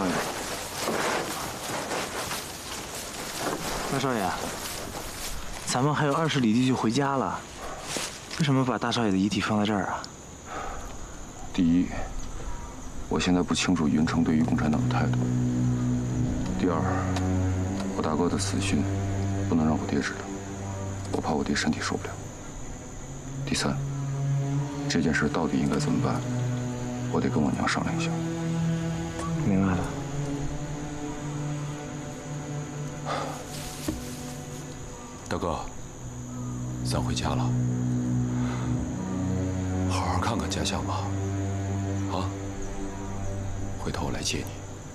少爷。大少爷，咱们还有20里地就回家了，为什么把大少爷的遗体放在这儿啊？ 第一，我现在不清楚云城对于共产党的态度。第二，我大哥的死讯不能让我爹知道，我怕我爹身体受不了。第三，这件事到底应该怎么办，我得跟我娘商量一下。 明白了。 大哥，咱回家了，好好看看家乡吧。啊，回头我来接你。